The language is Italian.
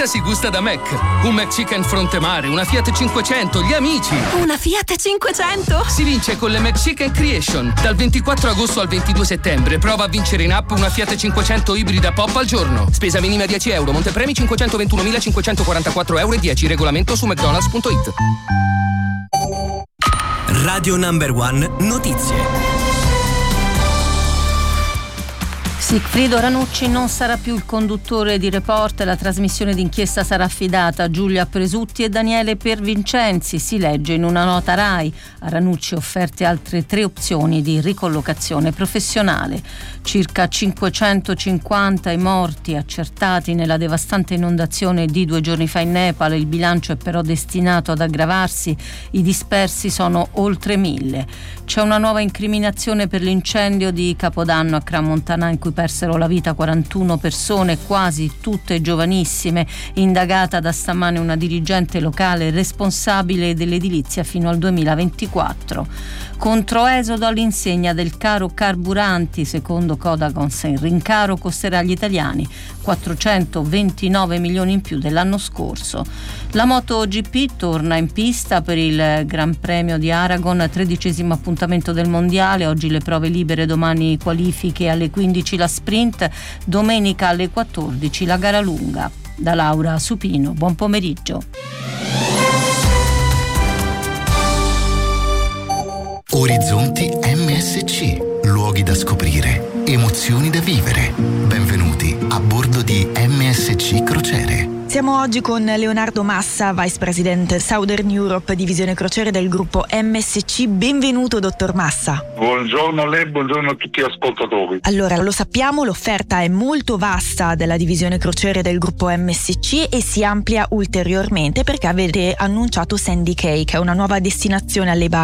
Si gusta da Mac. Un McChicken fronte mare, una Fiat 500, gli amici. Una Fiat 500? Si vince con le McChicken Creation. Dal 24 agosto al 22 settembre. Prova a vincere in app una Fiat 500 ibrida pop al giorno. Spesa minima 10 euro. Montepremi 521.544 euro e 10. Regolamento su mcdonalds.it. Radio Number One Notizie. Sigfrido Ranucci non sarà più il conduttore di Report, la trasmissione d'inchiesta sarà affidata a Giulia Presutti e Daniele Piervincenzi, si legge in una nota RAI. A Ranucci offerte altre 3 opzioni di ricollocazione professionale. Circa 550 i morti accertati nella devastante inondazione di 2 giorni fa in Nepal, il bilancio è però destinato ad aggravarsi, i dispersi sono oltre 1000. C'è una nuova incriminazione per l'incendio di Capodanno a Crans-Montana in cui persero la vita 41 persone, quasi tutte giovanissime, indagata da stamane una dirigente locale responsabile dell'edilizia fino al 2024. Controesodo all'insegna del caro carburanti, secondo Codagons, il rincaro costerà agli italiani 429 milioni in più dell'anno scorso. La MotoGP torna in pista per il Gran Premio di Aragon, 13° appuntamento del mondiale, oggi le prove libere, domani qualifiche, alle 15 la sprint, domenica alle 14 la gara lunga. Da Laura Supino, buon pomeriggio. Orizzonti MSC, luoghi da scoprire, emozioni da vivere. Benvenuti a bordo di MSC Crociere. Siamo oggi con Leonardo Massa, Vice President Southern Europe, divisione crociere del gruppo MSC. Benvenuto, dottor Massa. Buongiorno a lei, buongiorno a tutti gli ascoltatori. Allora, lo sappiamo, l'offerta è molto vasta della divisione crociere del gruppo MSC e si amplia ulteriormente perché avete annunciato Sandy Cay, che è una nuova destinazione alle Bahamas.